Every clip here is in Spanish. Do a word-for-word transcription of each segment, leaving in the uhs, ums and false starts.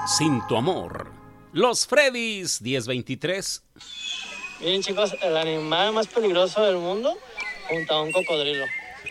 sin tu amor. Los Freddys, diez veintitrés. Miren, chicos, el animal más peligroso del mundo junto a un cocodrilo.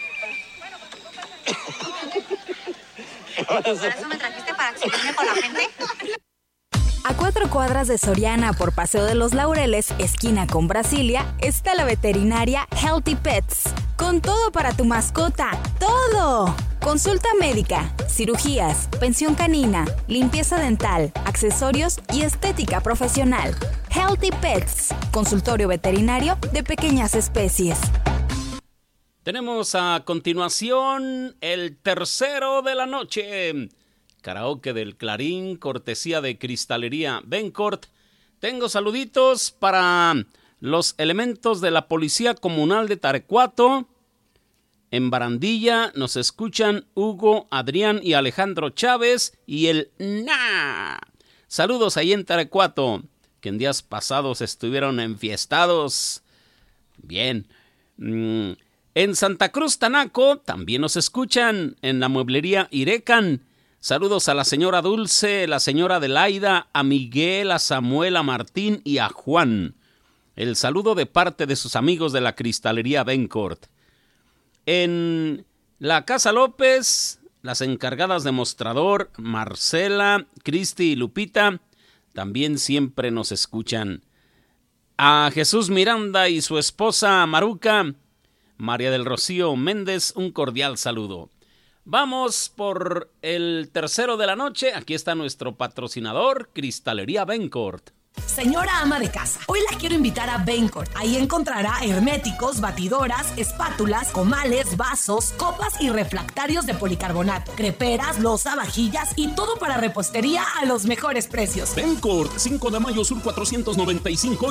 ¿Por eso me trajiste para exhibirme con la gente? A cuatro cuadras de Soriana por Paseo de los Laureles, esquina con Brasilia, está la veterinaria Healthy Pets. Con todo para tu mascota, ¡todo! Consulta médica, cirugías, pensión canina, limpieza dental, accesorios y estética profesional. Healthy Pets, consultorio veterinario de pequeñas especies. Tenemos a continuación el tercero de la noche. Karaoke del Clarín, cortesía de Cristalería Bencourt. Tengo saluditos para los elementos de la Policía Comunal de Tarecuato. En Barandilla nos escuchan Hugo, Adrián y Alejandro Chávez y el Na. Saludos ahí en Tarecuato, que en días pasados estuvieron enfiestados. Bien. Mm. En Santa Cruz, Tanaco, también nos escuchan en la mueblería Irecan. Saludos a la señora Dulce, la señora Adelaida, a Miguel, a Samuel, a Martín y a Juan. El saludo de parte de sus amigos de la Cristalería Bencourt. En la Casa López, las encargadas de mostrador, Marcela, Cristi y Lupita, también siempre nos escuchan. A Jesús Miranda y su esposa Maruca, María del Rocío Méndez, un cordial saludo. Vamos por el tercero de la noche. Aquí está nuestro patrocinador, Cristalería Bencourt. Señora ama de casa, hoy la quiero invitar a Bencourt. Ahí encontrará herméticos, batidoras, espátulas, comales, vasos, copas y refractarios de policarbonato, creperas, loza, vajillas y todo para repostería a los mejores precios. Bencourt, cinco de mayo sur cuatrocientos noventa y cinco